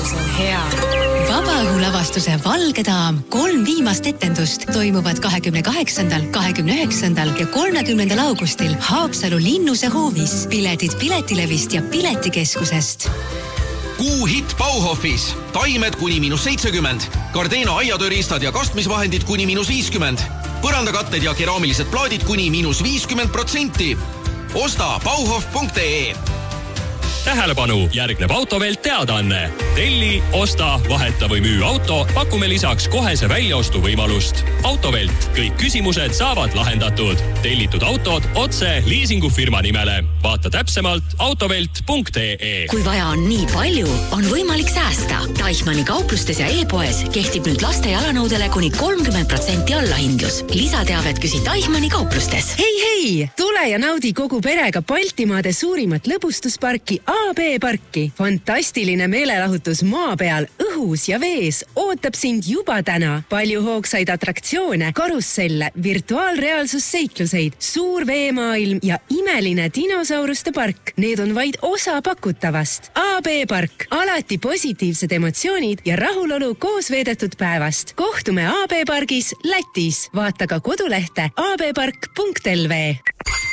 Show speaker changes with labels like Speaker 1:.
Speaker 1: valgus on hea.
Speaker 2: Vabaõhulavastuse Valge daam 3 viimast etendust toimuvad 28., 29. ja 30. augustil Haapsalu Linnuse hoovis. Piletid Piletilevist ja Piletikeskusest.
Speaker 3: Kuuhitt Bauhofis. Taimed kuni -70. Gardena aiatööriistad ja kastmisvahendid kuni -50. Põrandakatted ja keraamilised plaadid kuni -50%. Osta bauhof.ee.
Speaker 4: Tähelepanu, järgneb Autovelt teadaanne. Telli, osta, vaheta või müü auto, pakume lisaks kohese väljaostu võimalust. Autovelt, kõik küsimused saavad lahendatud. Tellitud autod otse liisingufirma nimele. Vaata täpsemalt autovelt.ee.
Speaker 5: Kui vaja on nii palju, on võimalik säästa. Teichmanni kauplustes ja e-poes kehtib nüüd laste jalanõudele kuni 30% allahindlus. Lisateavet küsi Teichmanni kauplustes.
Speaker 6: Hei! Tule ja naudi kogu perega Baltimaade suurimat lõbustusparki AB parki. Fantastiline meelelahutus maa peal, õhus ja vees ootab sind juba täna. Palju hoogsaid atraktsioone, karusselle, virtuaalreaalsusseikluseid, suur veemaailm ja imeline dinosauruste park. Need on vaid osa pakutavast. AB park. Alati positiivsed emotsioonid ja rahulolu koos veedetud päevast. Kohtume AB pargis Lätis. Vaata ka kodulehte abpark.lv.